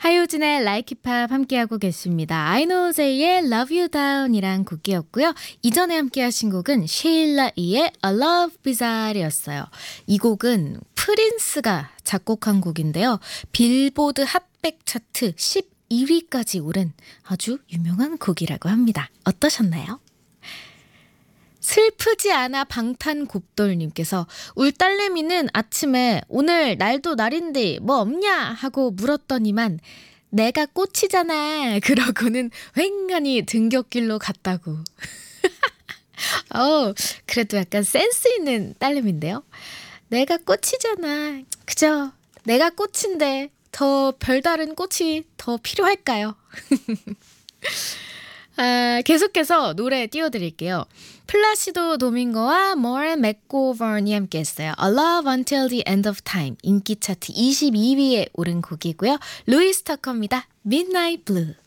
하효진의 Like It Pop 함께하고 계십니다. I Know J의 Love You Down이란 곡이었고요. 이전에 함께하신 곡은 셰일라 이의 A Love Bizarre였어요. 이 곡은 프린스가 작곡한 곡인데요. 빌보드 핫백 차트 12위까지 오른 아주 유명한 곡이라고 합니다. 어떠셨나요? 슬프지 않아 방탄곱돌님께서 울 딸내미는 아침에 오늘 날도 날인데 뭐 없냐 하고 물었더니만 내가 꽃이잖아 그러고는 휑하니 등굣길로 갔다고. 그래도 약간 센스 있는 딸내미인데요. 내가 꽃이잖아. 그죠? 내가 꽃인데 더 별다른 꽃이 더 필요할까요? 계속해서 노래 띄워드릴게요. 플라시도 도밍고와 모어 맥고버니 함께 했어요. A Love Until the End of Time 인기 차트 22위에 오른 곡이고요. 루이스 터커입니다. Midnight Blue.